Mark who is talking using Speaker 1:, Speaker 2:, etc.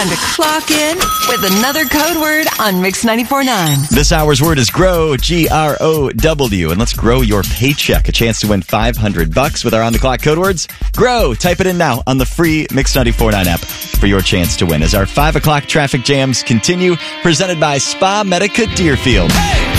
Speaker 1: Time to clock in with another code word on Mix 94.9.
Speaker 2: This hour's word is grow, G-R-O-W. And let's grow your paycheck. A chance to win $500 with our on-the-clock code words. Grow. Type it in now on the free Mix 94.9 app for your chance to win. As our 5 o'clock traffic jams continue, presented by Spa Medica Deerfield.
Speaker 3: Hey!